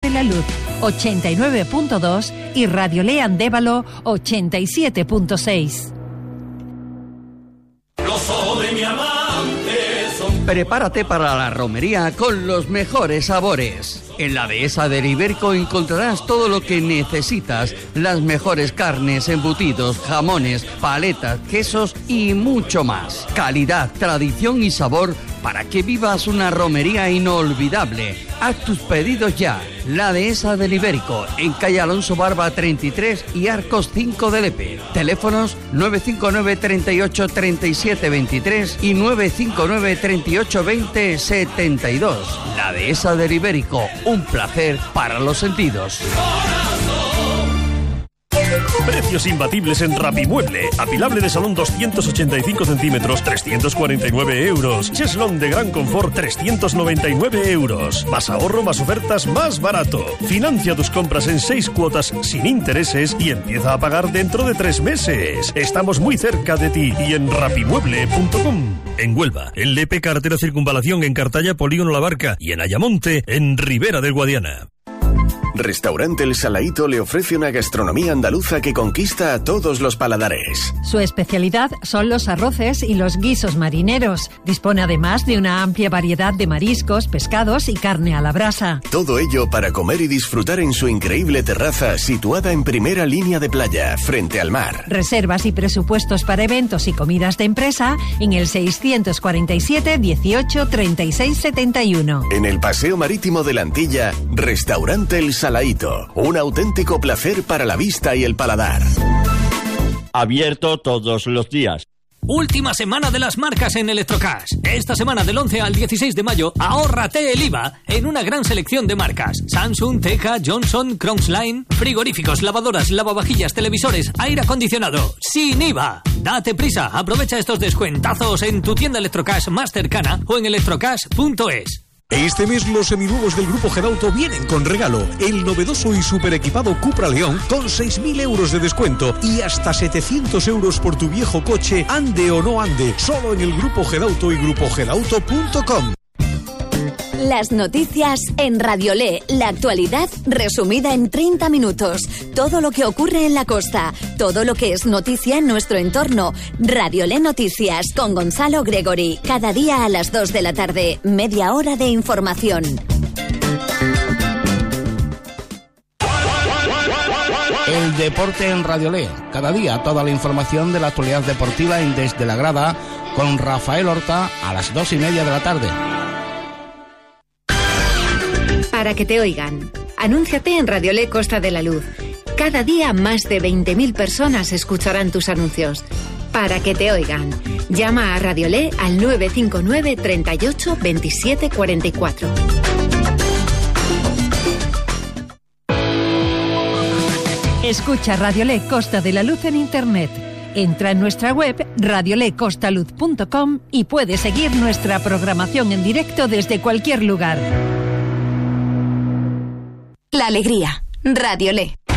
de la Luz 89.2 y Radio Le Andévalo 87.6. De mi amante son... Prepárate para la romería con los mejores sabores. En la Dehesa del Ibérico encontrarás todo lo que necesitas, las mejores carnes, embutidos, jamones, paletas, quesos y mucho más. Calidad, tradición y sabor para que vivas una romería inolvidable. Haz tus pedidos ya. La Dehesa del Ibérico, en calle Alonso Barba 33 y Arcos 5 de Lepe. Teléfonos 959 38 37 23 y 959 38 20 72. La Dehesa del Ibérico, un placer para los sentidos. Precios imbatibles en Rapimueble. Apilable de salón 285 centímetros, 349 euros. Cheslón de gran confort, 399 euros. Más ahorro, más ofertas, más barato. Financia tus compras en 6 cuotas sin intereses y empieza a pagar dentro de 3 meses. Estamos muy cerca de ti y en rapimueble.com. En Huelva, en Lepe, carretera Circunvalación, en Cartaya, Polígono La Barca y en Ayamonte, en Ribera del Guadiana. Restaurante El Salaíto le ofrece una gastronomía andaluza que conquista a todos los paladares. Su especialidad son los arroces y los guisos marineros. Dispone además de una amplia variedad de mariscos, pescados y carne a la brasa. Todo ello para comer y disfrutar en su increíble terraza situada en primera línea de playa, frente al mar. Reservas y presupuestos para eventos y comidas de empresa en el 647 18 36 71. En el Paseo Marítimo de la Antilla, Restaurante El Salaíto, un auténtico placer para la vista y el paladar. Abierto todos los días. Última semana de las marcas en Electrocash. Esta semana del 11 al 16 de mayo, ahórrate el IVA en una gran selección de marcas. Samsung, Teca, Johnson, Crongsline, frigoríficos, lavadoras, lavavajillas, televisores, aire acondicionado, sin IVA. Date prisa, aprovecha estos descuentazos en tu tienda Electrocash más cercana o en electrocash.es. Este mes los seminuevos del Grupo Gedauto vienen con regalo. El novedoso y super equipado Cupra León con 6.000 euros de descuento y hasta 700 euros por tu viejo coche, ande o no ande. Solo en el Grupo Gedauto y grupogedauto.com. Las noticias en Radio Le, la actualidad resumida en 30 minutos. Todo lo que ocurre en la costa, todo lo que es noticia en nuestro entorno. Radio Le Noticias con Gonzalo Gregory. Cada día a las 2 de la tarde, media hora de información. El deporte en Radio Le. Cada día toda la información de la actualidad deportiva en Desde la Grada con Rafael Horta a las 2:30 de la tarde. Para que te oigan. Anúnciate en Radio Le Costa de la Luz. Cada día más de 20.000 personas escucharán tus anuncios. Para que te oigan. Llama a Radio Le al 959 38 27 44. Escucha Radio Le Costa de la Luz en Internet. Entra en nuestra web radiolecostaluz.com y puedes seguir nuestra programación en directo desde cualquier lugar. La alegría. Radio Le.